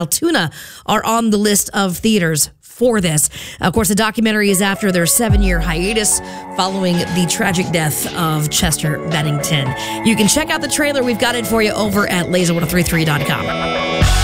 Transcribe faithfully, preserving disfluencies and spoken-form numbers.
Altoona are on the list of theaters for this. Of course, the documentary is after their seven-year hiatus following the tragic death of Chester Bennington. You can check out the trailer. We've got it for you over at laser ten thirty-three dot com.